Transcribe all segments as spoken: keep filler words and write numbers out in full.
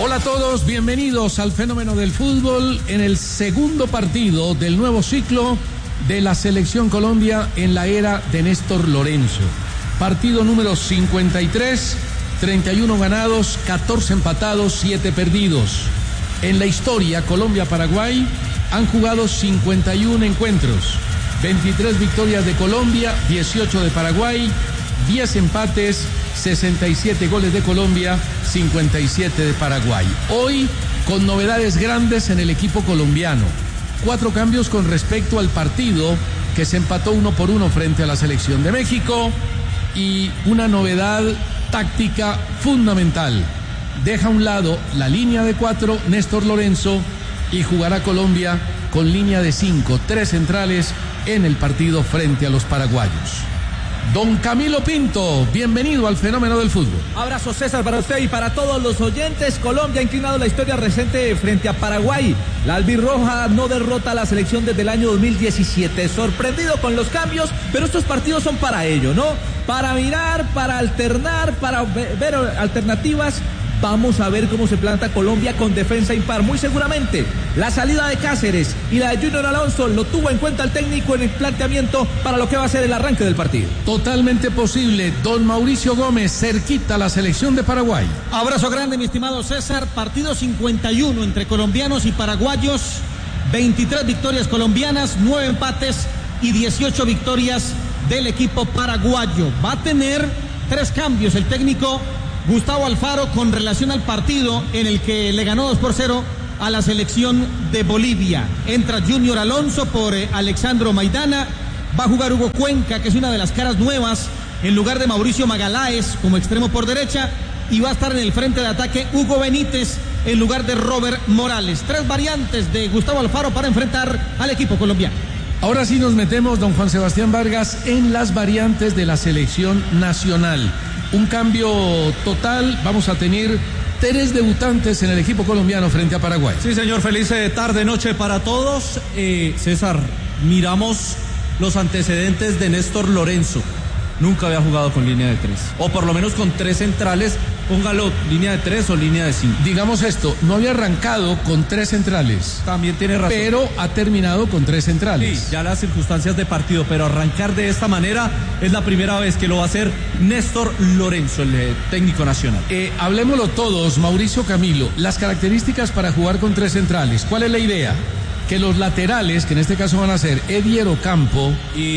Hola a todos, bienvenidos al Fenómeno del Fútbol en el segundo partido del nuevo ciclo de la Selección Colombia en la era de Néstor Lorenzo. Partido número cincuenta y tres, treinta y uno ganados, catorce empatados, siete perdidos. En la historia, Colombia-Paraguay han jugado cincuenta y uno encuentros, veintitrés victorias de Colombia, dieciocho de Paraguay, diez empates, sesenta y siete goles de Colombia, cincuenta y siete de Paraguay. Hoy, con novedades grandes en el equipo colombiano. Cuatro cambios con respecto al partido que se empató uno por uno frente a la selección de México y una novedad táctica fundamental. Deja a un lado la línea de cuatro, Néstor Lorenzo, y jugará Colombia con línea de cinco, tres centrales en el partido frente a los paraguayos. Don Camilo Pinto, bienvenido al Fenómeno del Fútbol. Abrazo, César, para usted y para todos los oyentes. Colombia ha inclinado la historia reciente frente a Paraguay. La albirroja no derrota a la selección desde el año dos mil diecisiete. Sorprendido con los cambios, pero estos partidos son para ello, ¿no? Para mirar, para alternar, para ver alternativas. Vamos a ver cómo se planta Colombia con defensa impar. Muy seguramente la salida de Cáceres y la de Junior Alonso lo tuvo en cuenta el técnico en el planteamiento para lo que va a ser el arranque del partido. Totalmente posible. Don Mauricio Gómez, cerquita a la selección de Paraguay. Abrazo grande, mi estimado César. Partido cincuenta y uno entre colombianos y paraguayos. veintitrés victorias colombianas, nueve empates y dieciocho victorias del equipo paraguayo. Va a tener tres cambios el técnico Gustavo Alfaro con relación al partido en el que le ganó dos por cero a la selección de Bolivia. Entra Junior Alonso por eh, Alexandro Maidana. Va a jugar Hugo Cuenca, que es una de las caras nuevas, en lugar de Mauricio Magaláes como extremo por derecha. Y va a estar en el frente de ataque Hugo Benítez en lugar de Robert Morales. Tres variantes de Gustavo Alfaro para enfrentar al equipo colombiano. Ahora sí nos metemos, don Juan Sebastián Vargas, en las variantes de la selección nacional. Un cambio total, vamos a tener tres debutantes en el equipo colombiano frente a Paraguay. Sí, señor, feliz tarde, noche para todos. Eh, César, miramos los antecedentes de Néstor Lorenzo. Nunca había jugado con línea de tres, o por lo menos con tres centrales. Póngalo línea de tres o línea de cinco. Digamos esto, no había arrancado con tres centrales. También tiene razón. Pero ha terminado con tres centrales. Sí, ya las circunstancias de partido, pero arrancar de esta manera es la primera vez que lo va a hacer Néstor Lorenzo, el eh, técnico nacional. Eh, hablemoslo todos, Mauricio Camilo. Las características para jugar con tres centrales. ¿Cuál es la idea? Que los laterales, que en este caso van a ser Edier Ocampo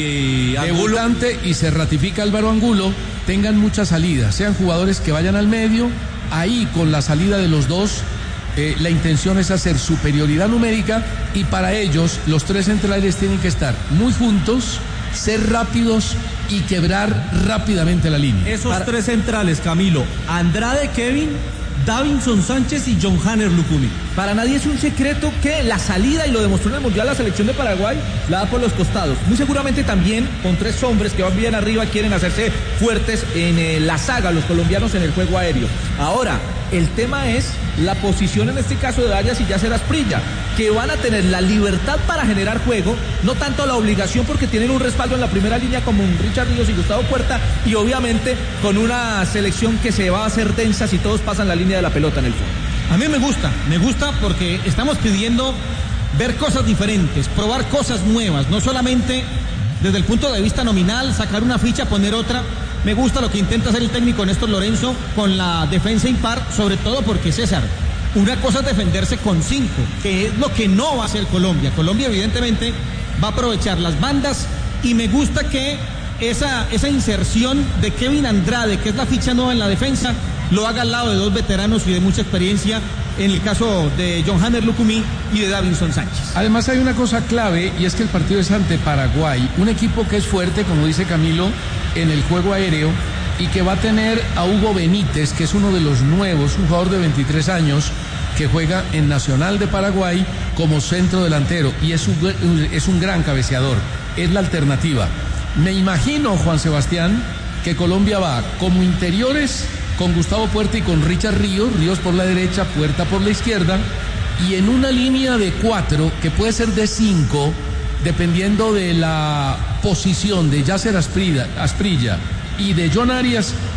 y debutante, y se ratifica Álvaro Angulo, tengan muchas salidas, sean jugadores que vayan al medio. Ahí con la salida de los dos, eh, la intención es hacer superioridad numérica, y para ellos los tres centrales tienen que estar muy juntos, ser rápidos y quebrar rápidamente la línea. Esos para... tres centrales, Camilo: Andrade Kevin, Davinson Sánchez y John Hanner Lucumí. Para nadie es un secreto que la salida, y lo demostró en el Mundial la selección de Paraguay, la da por los costados. Muy seguramente también con tres hombres que van bien arriba quieren hacerse fuertes en eh, la saga, los colombianos en el juego aéreo. Ahora, el tema es la posición en este caso de Arias y Yasser Asprilla, que van a tener la libertad para generar juego, no tanto la obligación, porque tienen un respaldo en la primera línea como un Richard Ríos y Gustavo Puerta, y obviamente con una selección que se va a hacer densa si todos pasan la línea de la pelota en el fondo. A mí me gusta, me gusta porque estamos pidiendo ver cosas diferentes, probar cosas nuevas, no solamente desde el punto de vista nominal, sacar una ficha, poner otra. Me gusta lo que intenta hacer el técnico Néstor Lorenzo con la defensa impar, sobre todo porque, César, una cosa es defenderse con cinco, que es lo que no va a hacer Colombia. Colombia evidentemente va a aprovechar las bandas, y me gusta que esa, esa inserción de Kevin Andrade, que es la ficha nueva en la defensa, lo haga al lado de dos veteranos y de mucha experiencia, en el caso de John Hanner Lucumí y de Davinson Sánchez. Además hay una cosa clave, y es que el partido es ante Paraguay, un equipo que es fuerte, como dice Camilo, en el juego aéreo, y que va a tener a Hugo Benítez, que es uno de los nuevos, un jugador de veintitrés años, que juega en Nacional de Paraguay como centro delantero, y es un, es un gran cabeceador, es la alternativa. Me imagino, Juan Sebastián, que Colombia va como interiores con Gustavo Puerta y con Richard Ríos, Ríos por la derecha, Puerta por la izquierda, y en una línea de cuatro, que puede ser de cinco, dependiendo de la posición de Yasser Asprilla, Asprilla y de John Arias,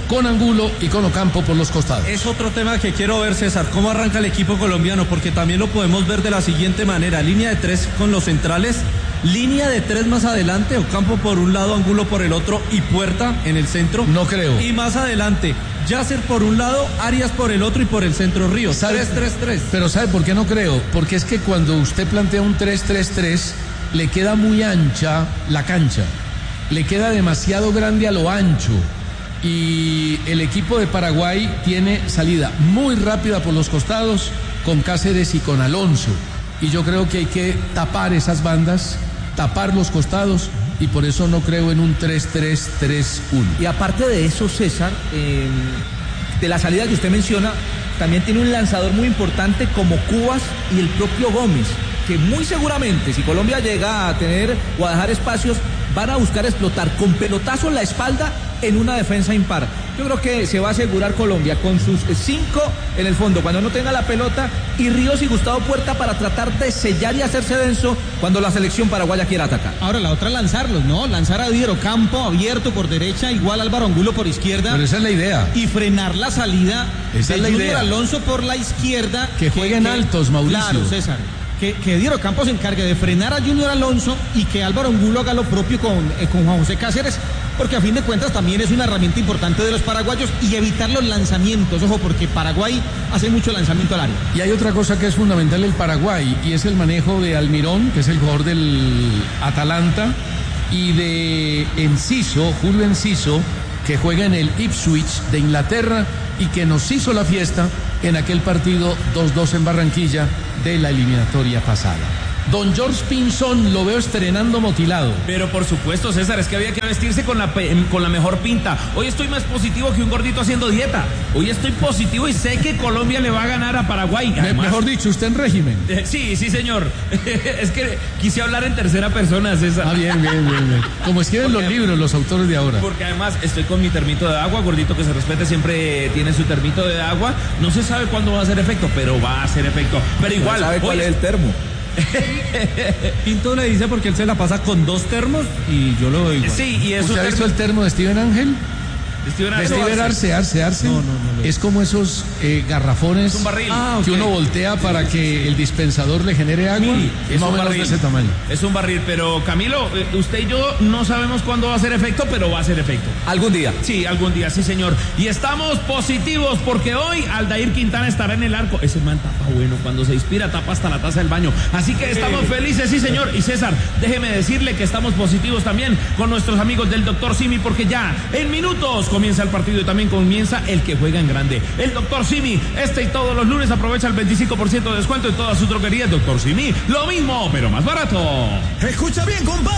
con Angulo y con Ocampo por los costados. Es otro tema que quiero ver, César, cómo arranca el equipo colombiano, porque también lo podemos ver de la siguiente manera: línea de tres con los centrales, línea de tres más adelante, Ocampo por un lado, Angulo por el otro y Puerta en el centro. No creo. Y más adelante, Yasser por un lado, Arias por el otro y por el centro Ríos. tres tres tres. Pero ¿sabe por qué no creo? Porque es que cuando usted plantea un tres tres tres, le queda muy ancha la cancha, le queda demasiado grande a lo ancho. Y el equipo de Paraguay tiene salida muy rápida por los costados con Cáceres y con Alonso. Y yo creo que hay que tapar esas bandas, tapar los costados, y por eso no creo en un tres tres tres uno. Y aparte de eso, César, eh, de la salida que usted menciona, también tiene un lanzador muy importante como Cubas y el propio Gómez, que muy seguramente, si Colombia llega a tener o a dejar espacios, van a buscar explotar con pelotazo en la espalda en una defensa impar. Yo creo que se va a asegurar Colombia con sus cinco en el fondo cuando no tenga la pelota, y Ríos y Gustavo Puerta para tratar de sellar y hacerse denso cuando la selección paraguaya quiera atacar. Ahora la otra es lanzarlos, ¿no? Lanzar a Diego Campo abierto por derecha, igual Álvaro Angulo por izquierda. Pero esa es la idea. Y frenar la salida esa de es la Junior idea. Alonso por la izquierda. Que jueguen que, altos, Mauricio. Claro, César. Que, que Diego Campos se encargue de frenar a Junior Alonso y que Álvaro Angulo haga lo propio con, eh, con Juan José Cáceres, porque a fin de cuentas también es una herramienta importante de los paraguayos, y evitar los lanzamientos, ojo, porque Paraguay hace mucho lanzamiento al área. Y hay otra cosa que es fundamental en Paraguay, y es el manejo de Almirón, que es el jugador del Atalanta, y de Enciso, Julio Enciso, que juega en el Ipswich de Inglaterra y que nos hizo la fiesta en aquel partido dos dos en Barranquilla de la eliminatoria pasada. Don George Pinzón lo veo estrenando motilado. Pero por supuesto, César, es que había que vestirse con la, con la mejor pinta. Hoy estoy más positivo que un gordito haciendo dieta. Hoy estoy positivo y sé que Colombia le va a ganar a Paraguay. Además, mejor dicho, usted en régimen. Eh, sí, sí, señor. Es que quise hablar en tercera persona, César. Ah, bien, bien, bien, bien. Como escriben porque, los libros, los autores de ahora. Porque además estoy con mi termito de agua. Gordito que se respete siempre tiene su termito de agua. No se sabe cuándo va a hacer efecto, pero va a hacer efecto. Pero igual. ¿No sabe cuál hoy... es el termo? Pinto le dice porque él se la pasa con dos termos y yo lo veo igual. Sí, y eso. ¿Usted ha visto el termo de Steven Ángel? Steven Arce. Steven Arce, Arce, Arce. No, no, no, no. Es como esos eh, garrafones. Es un barril. Ah, okay. Que uno voltea para que el dispensador le genere agua. Sí, es, es más o menos de ese tamaño. Es un barril, pero Camilo, usted y yo no sabemos cuándo va a hacer efecto, pero va a hacer efecto. ¿Algún día? Sí, algún día, sí, señor. Y estamos positivos porque hoy Aldair Quintana estará en el arco. Ese man tapa bueno, cuando se inspira tapa hasta la taza del baño. Así que estamos felices, sí, señor. Y César, déjeme decirle que estamos positivos también con nuestros amigos del doctor Simi, porque ya en minutos comienza el partido y también comienza el que juega en grande. El doctor Simi, este y todos los lunes aprovecha el veinticinco por ciento de descuento en todas sus droguerías. doctor Simi, lo mismo, pero más barato. Escucha bien, compadre.